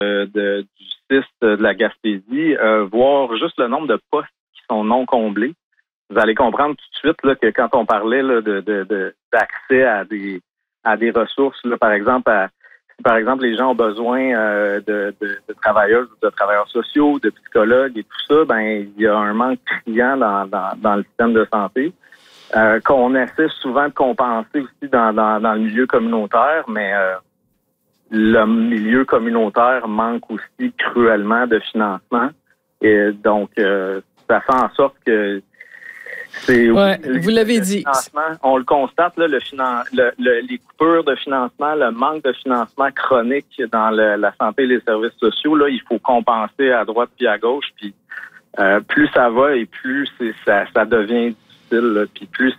du CIS de la Gaspésie, voir juste le nombre de postes qui sont non comblés. Vous allez comprendre tout de suite là, que quand on parlait là, d'accès à des ressources, là, par exemple, les gens ont besoin de travailleuses ou de travailleurs sociaux, de psychologues et tout ça, ben il y a un manque criant dans le système de santé qu'on essaie souvent de compenser aussi dans le milieu communautaire, mais le milieu communautaire manque aussi cruellement de financement. Et donc, ça fait en sorte que vous l'avez dit. On le constate, là, les coupures de financement, le manque de financement chronique dans la santé et les services sociaux, là, il faut compenser à droite puis à gauche. Puis plus ça va et plus ça devient difficile, là, puis plus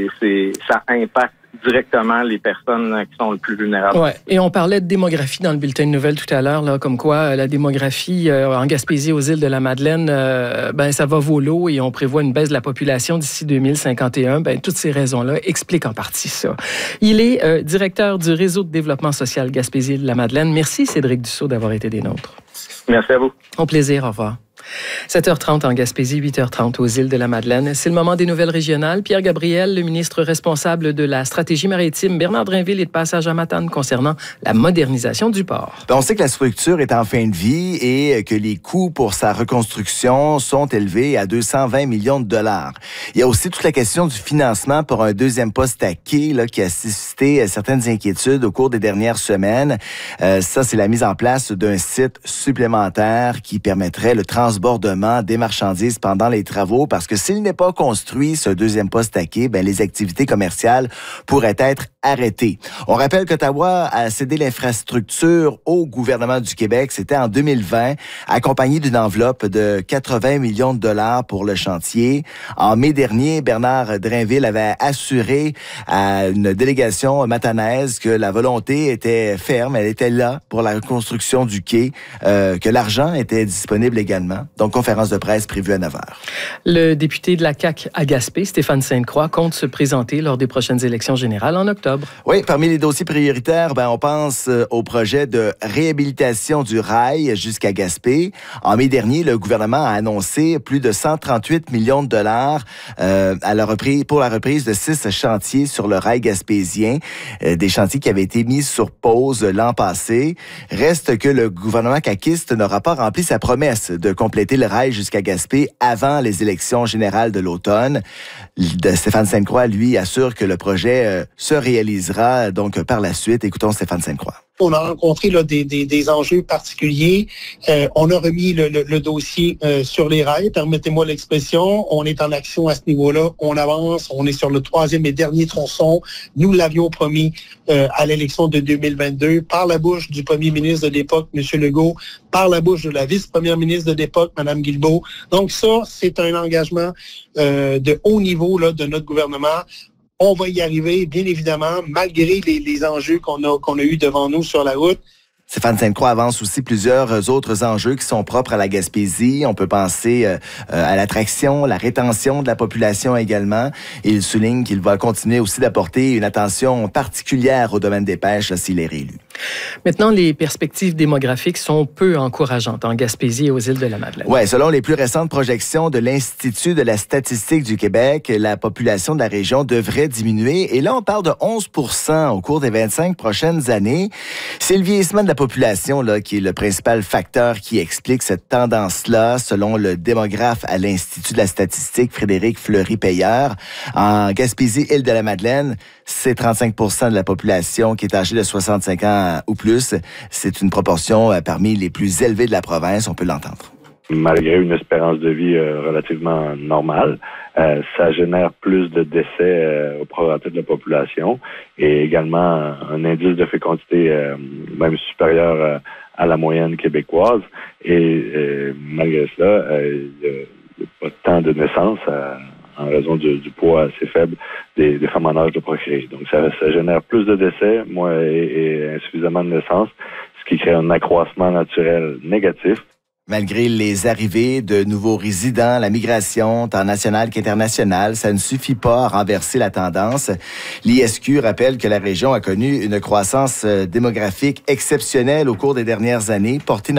ça impacte directement les personnes qui sont les plus vulnérables. Ouais. Et on parlait de démographie dans le bulletin de nouvelles tout à l'heure, là, comme quoi la démographie en Gaspésie, aux îles de la Madeleine, ça va volo et on prévoit une baisse de la population d'ici 2051. Toutes ces raisons-là expliquent en partie ça. Il est directeur du réseau de développement social Gaspésie de la Madeleine. Merci Cédric Dussault d'avoir été des nôtres. Merci à vous. Au plaisir, au revoir. 7h30 en Gaspésie, 8h30 aux îles de la Madeleine. C'est le moment des nouvelles régionales. Pierre Gabriel, le ministre responsable de la stratégie maritime, Bernard Drinville, est de passage à Matane concernant la modernisation du port. On sait que la structure est en fin de vie et que les coûts pour sa reconstruction sont élevés à 220 millions de dollars. Il y a aussi toute la question du financement pour un deuxième poste à quai là, qui a suscité certaines inquiétudes au cours des dernières semaines. Ça, c'est la mise en place d'un site supplémentaire qui permettrait le transbordement des marchandises pendant les travaux, parce que s'il n'est pas construit, ce deuxième poste à quai, les activités commerciales pourraient être arrêtées. On rappelle qu'Ottawa a cédé l'infrastructure au gouvernement du Québec. C'était en 2020, accompagné d'une enveloppe de 80 millions de dollars pour le chantier. En mai dernier, Bernard Drinville avait assuré à une délégation matanaise que la volonté était ferme, elle était là pour la reconstruction du quai, que l'argent était disponible également. Donc, conférence de presse prévue à 9h. Le député de la CAQ à Gaspé, Stéphane Sainte-Croix, compte se présenter lors des prochaines élections générales en octobre. Oui, parmi les dossiers prioritaires, on pense au projet de réhabilitation du rail jusqu'à Gaspé. En mai dernier, le gouvernement a annoncé plus de 138 millions de dollars pour la reprise de 6 chantiers sur le rail gaspésien, des chantiers qui avaient été mis sur pause l'an passé. Reste que le gouvernement caquiste n'aura pas rempli sa promesse de compléter le rail jusqu'à Gaspé avant les élections générales de l'automne. Stéphane Sainte-Croix, lui, assure que le projet se réalisera donc par la suite. Écoutons Stéphane Sainte-Croix. On a rencontré là, des enjeux particuliers. On a remis le dossier sur les rails, permettez-moi l'expression. On est en action à ce niveau-là. On avance. On est sur le 3e et dernier tronçon. Nous l'avions promis à l'élection de 2022 par la bouche du premier ministre de l'époque, M. Legault, par la bouche de la vice-première ministre de l'époque, Mme Guilbeault. Donc ça, c'est un engagement de haut niveau là, de notre gouvernement. On va y arriver, bien évidemment, malgré les enjeux qu'on a eu devant nous sur la route. Stéphane Sainte-Croix avance aussi plusieurs autres enjeux qui sont propres à la Gaspésie. On peut penser à l'attraction, la rétention de la population également. Il souligne qu'il va continuer aussi d'apporter une attention particulière au domaine des pêches s'il est réélu. Maintenant, les perspectives démographiques sont peu encourageantes en Gaspésie et aux îles de la Madeleine. Oui, selon les plus récentes projections de l'Institut de la statistique du Québec, la population de la région devrait diminuer. Et là, on parle de 11% au cours des 25 prochaines années. C'est le vieillissement de la population là, qui est le principal facteur qui explique cette tendance-là, selon le démographe à l'Institut de la statistique, Frédéric Fleury-Payeur. En Gaspésie, île de la Madeleine, c'est 35% de la population qui est âgée de 65 ans ou plus. C'est une proportion parmi les plus élevées de la province, on peut l'entendre. Malgré une espérance de vie relativement normale, ça génère plus de décès au prorata de la population et également un indice de fécondité même supérieur à la moyenne québécoise. Et malgré cela, il n'y a pas tant de naissances en raison du poids assez faible des femmes en âge de procréer. Donc ça génère plus de décès et insuffisamment de naissances, ce qui crée un accroissement naturel négatif. Malgré les arrivées de nouveaux résidents, la migration, tant nationale qu'internationale, ça ne suffit pas à renverser la tendance. L'ISQ rappelle que la région a connu une croissance démographique exceptionnelle au cours des dernières années, portée